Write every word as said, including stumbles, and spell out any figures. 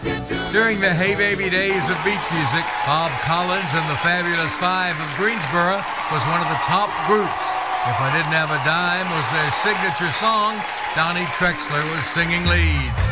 During the Hey Baby days of beach music, Bob Collins and the Fabulous Five of Greensboro was one of the top groups. If I Didn't Have a Dime was their signature song. Donnie Trexler was singing lead.